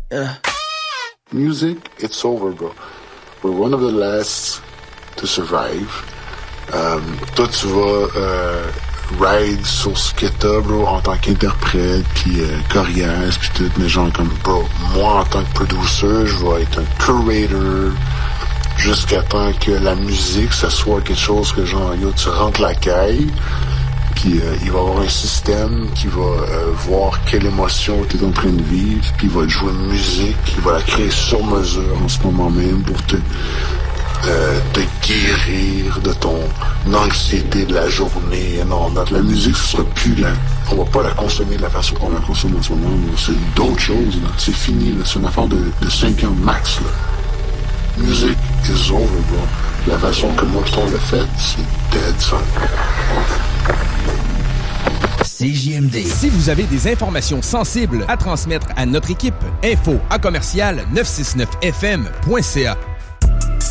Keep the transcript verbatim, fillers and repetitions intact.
Uh. Music, it's over, bro. We're one of the last to survive. Um, toi, tu vas euh, ride sur ce que t'as, bro, en tant qu'interprète, puis euh, chorégraphe, puis tout, mais genre comme, bro, moi, en tant que producer, je vais être un curator jusqu'à temps que la musique, ça soit quelque chose que genre, yo, tu rentres la caille, puis euh, il va y avoir un système qui va euh, voir quelle émotion tu es en train de vivre, puis il va te jouer une musique, il va la créer sur mesure en ce moment même pour te, euh, te guérir de ton anxiété de la journée. Non, notre, la musique, ce sera plus là. On va pas la consommer de la façon qu'on la consomme en ce moment. C'est d'autres choses, là. C'est fini, là. C'est une affaire de, de cinq ans max, là. Music is over, bro. La façon que moi, on l'a fait, c'est dead, son. C J M D. Si vous avez des informations sensibles à transmettre à notre équipe, info à commercial neuf cent soixante-neuf F M point C A.